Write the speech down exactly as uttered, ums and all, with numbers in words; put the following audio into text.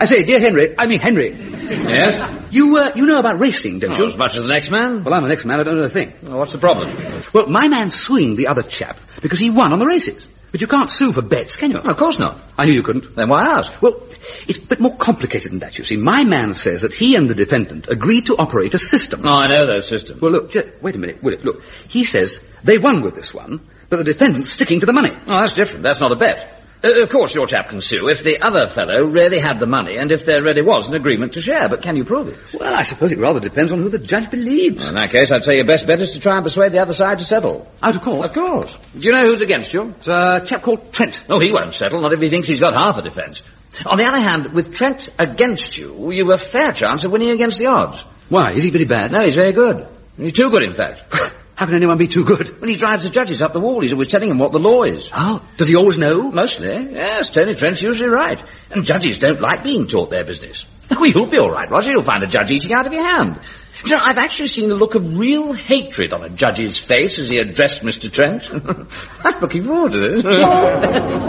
I say, dear Henry, I mean Henry. Yes? You, uh, you know about racing, don't Oh, you? as much as the next man? Well, I'm the next man, I don't know a thing. Well, what's the problem? Well, my man swinged the other chap because he won on the races. But you can't sue for bets, can you? Of course not. I knew you couldn't. Then why ask? Well, it's a bit more complicated than that, you see. My man says that he and the defendant agreed to operate a system. Oh, I know those systems. Well, look, just, wait a minute, will it? Look, he says they won with this one, but the defendant's sticking to the money. Oh, that's different. That's not a bet. Uh, of course your chap can sue if the other fellow really had the money and if there really was an agreement to share, but can you prove it? Well, I suppose it rather depends on who the judge believes. Well, in that case, I'd say your best bet is to try and persuade the other side to settle. Out of court? Of course. Do you know who's against you? It's a chap called Trent. Oh, he won't settle, not if he thinks he's got half a defence. On the other hand, with Trent against you, you've a fair chance of winning against the odds. Why? Is he very bad? No, he's very good. He's too good, in fact. How can anyone be too good? When he drives the judges up the wall, he's always telling them what the law is. Oh, does he always know? Mostly, yes. Tony Trent's usually right. And judges don't like being taught their business. Oh, you'll be all right, Roger. You'll find the judge eating out of your hand. You know, I've actually seen a look of real hatred on a judge's face as he addressed Mister Trent. I'm looking forward to this.